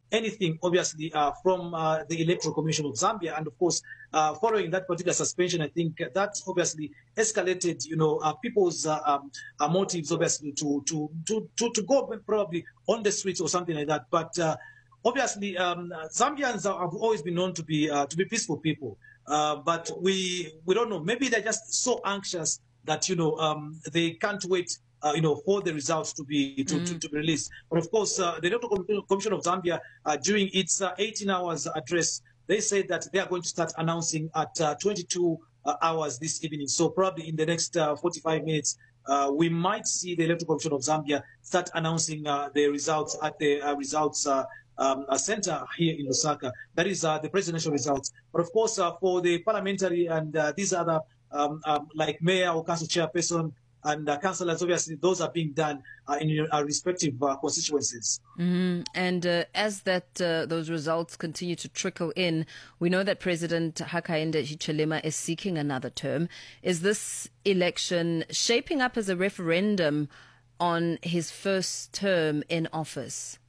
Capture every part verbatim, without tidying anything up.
anything, obviously, uh, from uh, the Electoral Commission of Zambia. And of course, uh, following that particular suspension, I think that obviously escalated, you know, uh, people's uh, um, uh, motives, obviously, to, to to to to go probably on the streets or something like that. But uh, obviously, um, Zambians have always been known to be uh, to be peaceful people. Uh, but we we don't know. Maybe they're just so anxious that you know um, they can't wait. Uh, you know, for the results to be to, to, Mm. to be released. But of course, uh, the Electoral Commission of Zambia, uh, during its uh, eighteen hours address, they said that they are going to start announcing at uh, twenty-two uh, hours this evening. So probably in the next uh, forty-five minutes, uh, we might see the Electoral Commission of Zambia start announcing uh, the results at the uh, results uh, um, uh, center here in Lusaka. That is uh, the presidential results. But of course, uh, for the parliamentary and uh, these other um, um, like mayor or council chairperson, and uh, councillors, obviously, those are being done uh, in our respective uh, constituencies. Mm. And uh, as that uh, those results continue to trickle in, we know that President Hakainde Hichilema is seeking another term. Is this election shaping up as a referendum on his first term in office?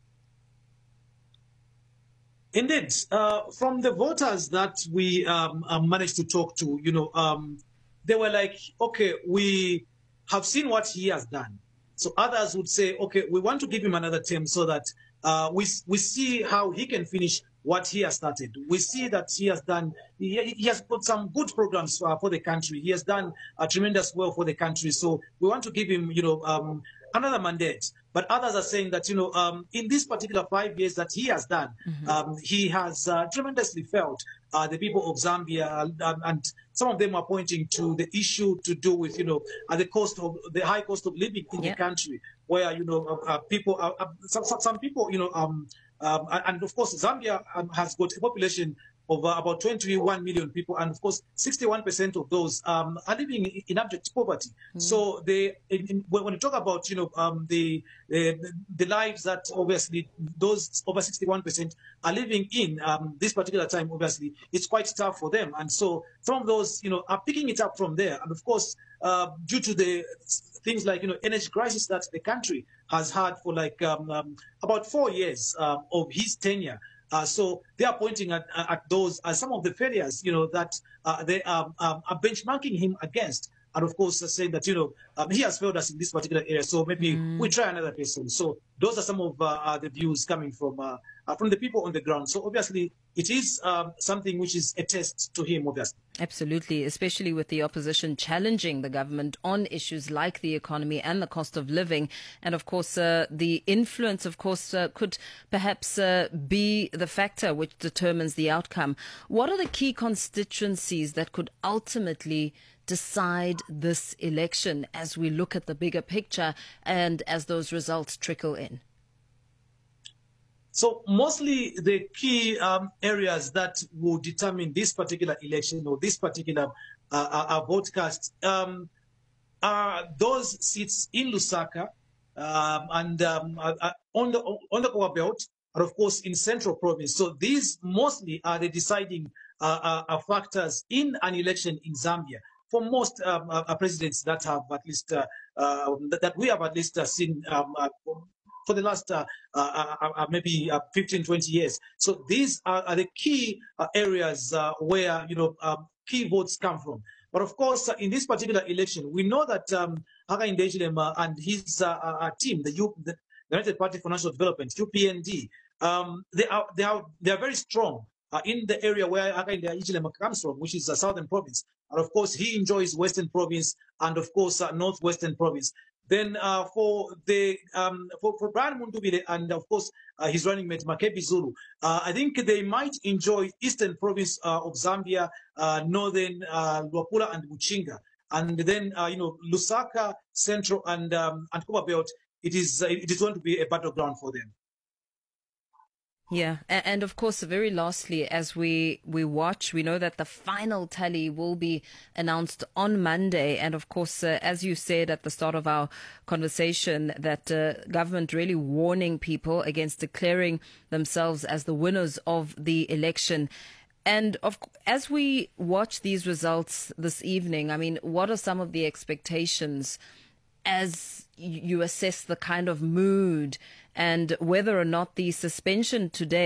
Indeed, uh, from the voters that we um, uh, managed to talk to, you know, um, they were like, okay, we have seen what he has done. So others would say, okay, we want to give him another term so that uh, we we see how he can finish what he has started. We see that he has done, he, he has put some good programs uh, for the country. He has done a tremendous well for the country. So we want to give him, you know, um, another mandate. But others are saying that, you know, um, in this particular five years that he has done, Mm-hmm. um, he has uh, tremendously felt uh, the people of Zambia, um, and some of them are pointing to the issue to do with, you know, uh, the cost of the high cost of living in Yeah. the country, where you know uh, uh, people, uh, uh, some, some some people, you know, um, um, and of course Zambia um, has got a population of uh, about twenty-one million people, and of course sixty-one percent of those um, are living in, in abject poverty. Mm. So they, in, in, when when you talk about, you know, um, the, the the lives that obviously those over sixty-one percent are living in um, this particular time, obviously it's quite tough for them, and so some of those, you know, are picking it up from there, and of course uh, due to the things like, you know, energy crisis that the country has had for like um, um, about four years uh, of his tenure. Uh, so they are pointing at, at those as some of the failures, you know, that uh, they um, um, are benchmarking him against. And of course, uh, saying that, you know, um, he has failed us in this particular area, so maybe Mm. we try another person. So those are some of uh, uh, the views coming from uh, uh, from the people on the ground. So obviously, it is um, something which is a test to him, obviously. Absolutely, especially with the opposition challenging the government on issues like the economy and the cost of living. And of course, uh, the influence, of course, uh, could perhaps uh, be the factor which determines the outcome. What are the key constituencies that could ultimately decide this election as we look at the bigger picture and as those results trickle in? So mostly the key um, areas that will determine this particular election or this particular uh, uh, uh, broadcast um, are those seats in Lusaka um, and um, uh, uh, on the on the Kowa Belt, and of course in Central Province. So these mostly are the deciding uh, uh, uh, factors in an election in Zambia for most um, uh, uh, presidents that have at least uh, uh, that, that we have at least uh, seen um, uh, for the last uh, uh, uh, uh, maybe uh, fifteen, twenty years. So these are, are the key uh, areas uh, where, you know, um, key votes come from. But of course, uh, in this particular election, we know that um, Hakainde Hichilema and his uh, uh, team, the, U, the United Party for National Development, U P N D, um, they are they are they are very strong uh, in the area where Hakainde Hichilema comes from, which is the Southern Province. And of course, he enjoys Western Province and of course uh, Northwestern Province. Then uh, for the um, for, for Brian Mundubile and of course uh, his running mate Makebi Zulu, uh, I think they might enjoy Eastern Province uh, of Zambia, uh, Northern uh, Luapula and Muchinga, and then uh, you know, Lusaka, Central and um, and Kowa Belt. It is uh, it is going to be a battleground for them. Yeah, a- and of course, very lastly, as we, we watch, we know that the final tally will be announced on Monday. And of course, uh, as you said at the start of our conversation, that uh, government really warning people against declaring themselves as the winners of the election. And of, as we watch these results this evening, I mean, what are some of the expectations as you assess the kind of mood and whether or not the suspension today